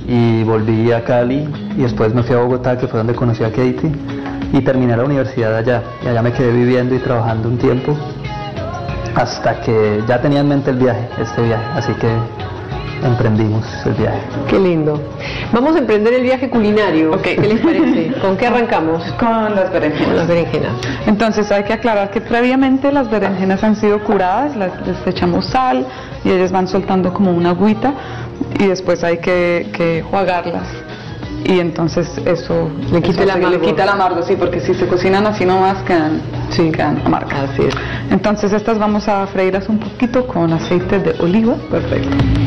y volví a Cali y después me fui a Bogotá, que fue donde conocí a Katie, y terminé la universidad allá. Y allá me quedé viviendo y trabajando un tiempo hasta que ya tenía en mente este viaje, así que emprendimos el viaje. Qué lindo. Vamos a emprender el viaje culinario. Okay. ¿Qué les parece? ¿Con qué arrancamos? Con las berenjenas. Con las berenjenas. Entonces hay que aclarar que previamente las berenjenas han sido curadas, les echamos sal y ellas van soltando como una agüita y después hay que enjuagarlas. Y entonces eso le quita el amargo. Le quita el amargo, sí, porque si se cocinan así nomás quedan amargas. Así es. Entonces estas vamos a freírlas un poquito con aceite de oliva. Perfecto.